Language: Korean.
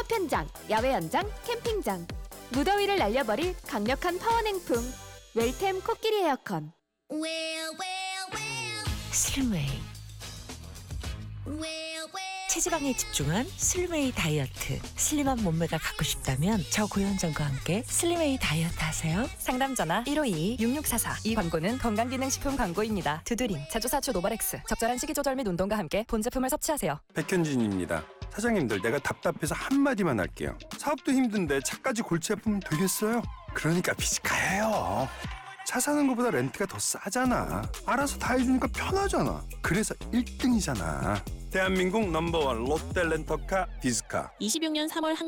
산업 현장, 야외 현장, 캠핑장. 무더위를 날려버릴 강력한 파워 냉풍. 웰템 코끼리 에어컨. 슬림웨이. 체지방에 집중한 슬림웨이 다이어트. 슬림한 몸매가 갖고 싶다면 저고현정과 함께 슬림웨이 다이어트 하세요. 상담 전화 1522-6644. 이 광고는 건강기능식품 광고입니다. 두드림, 제조사초 노바렉스. 적절한 식이조절 및 운동과 함께 본 제품을 섭취하세요. 백현진입니다. 사장님들, 내가 답답해서 한마디만 할게요. 사업도 힘든데 차까지 골치 아프면 되겠어요? 그러니까 비즈카예요. 차 사는 것보다 렌트가 더 싸잖아. 알아서 다 해주니까 편하잖아. 그래서 1등이잖아. 대한민국 넘버원 롯데 렌터카 비즈카. 26년 3월